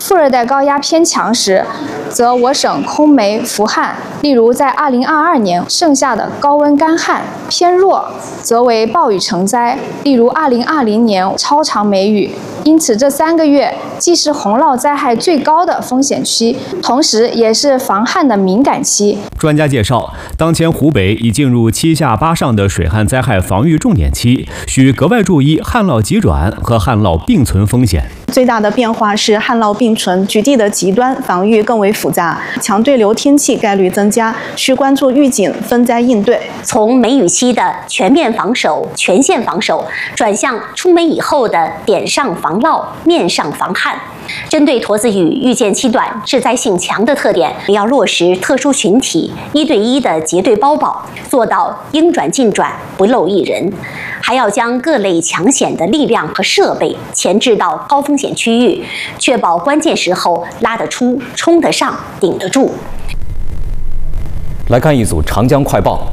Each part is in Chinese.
副热带高压偏强时，则我省空梅伏旱。例如在2022年盛夏的高温干旱；偏弱则为暴雨成灾，例如2020年超长梅雨。因此，这3个月既是洪涝灾害最高的风险期，同时也是防旱的敏感期。 专家介绍，当前湖北已进入7下8上的水旱灾害防御重点期，需格外注意旱涝急转和旱涝并存风险。 最大的变化是旱涝并存，局地的极端防御更为复杂，强对流天气概率增加，需关注预警、分灾应对。 从梅雨期的全面防守、全线防守，转向出梅以后的点上防涝、面上防旱。针对沱子雨预见期短、致灾性强的特点，要落实特殊群体1对1的结对包保，做到应转尽转，不漏一人。还要将各类抢险的力量和设备前置到高风险区域，确保关键时候拉得出、冲得上、顶得住。 来看一组长江快报。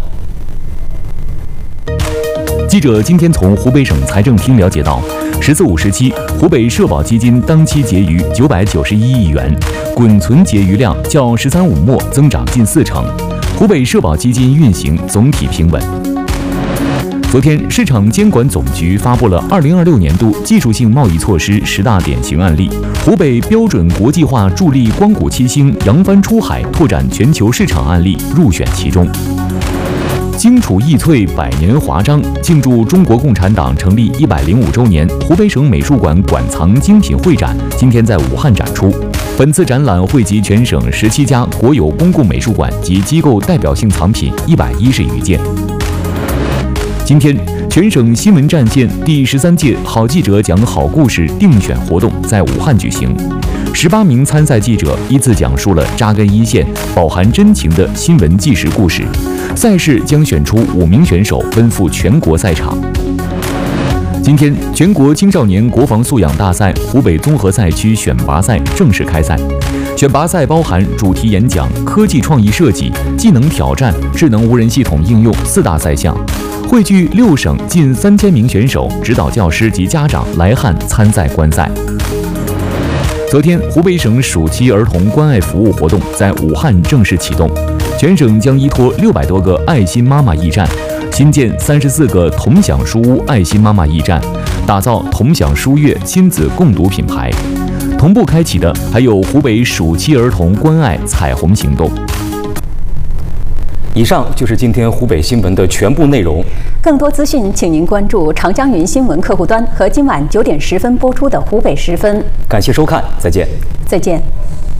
记者今天从湖北省财政厅了解到，14、57湖北社保基金当期结余991亿元，滚存结余量较13、5末增长近40%，湖北社保基金运行总体平稳。昨天，市场监管总局发布了2026年度技术性贸易措施10大典型案例，湖北标准国际化助力光谷七星扬帆出海，拓展全球市场案例入选其中。荆楚益翠100年华章，庆祝中国共产党成立105周年，湖北省美术馆馆藏精品会展今天在武汉展出。本次展览汇集全省17家国有公共美术馆及机构代表性藏品110余件。今天，全省新闻战线第13届好记者讲好故事定选活动在武汉举行，18名参赛记者依次讲述了扎根一线、饱含真情的新闻纪实故事。赛事将选出5名选手奔赴全国赛场。今天，全国青少年国防素养大赛湖北综合赛区选拔赛正式开赛。选拔赛包含主题演讲、科技创意设计、技能挑战、智能无人系统应用4大赛项，汇聚6省近3000名选手、指导教师及家长来汉参赛观赛。昨天，湖北省暑期儿童关爱服务活动在武汉正式启动，全省将依托600多个爱心妈妈驿站，新建34个同享书屋爱心妈妈驿站，打造同享书阅亲子共读品牌。同步开启的还有湖北暑期儿童关爱彩虹行动。 以上就是今天湖北新闻的全部内容。 更多资讯，请您关注长江云新闻客户端和今晚9点10分播出的湖北时分。 感谢收看，再见。 再见。